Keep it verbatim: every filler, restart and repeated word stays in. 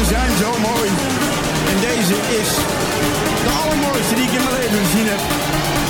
zijn zo mooi. En deze is de allermooiste die ik in mijn leven gezien heb.